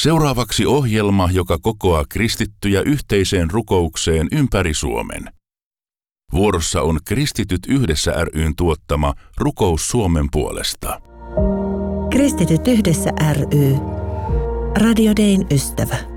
Seuraavaksi ohjelma, joka kokoaa kristittyjä yhteiseen rukoukseen ympäri Suomen. Vuorossa on Kristityt yhdessä ry:n tuottama Rukous Suomen puolesta. Kristityt yhdessä ry. Radio Dayn ystävä.